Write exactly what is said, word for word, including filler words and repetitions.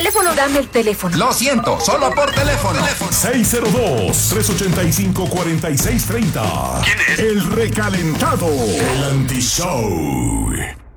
teléfono. Dame el teléfono. Lo siento, solo por teléfono. seis cero dos, tres ocho cinco, cuatro seis tres cero. ¿Quién es? El recalentado. El anti-show.